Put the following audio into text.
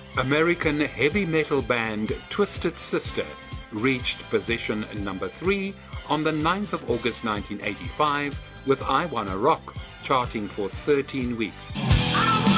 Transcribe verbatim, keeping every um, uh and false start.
American heavy metal band Twisted Sister reached position number three on the ninth of August nineteen eighty-five with I Wanna Rock charting for thirteen weeks.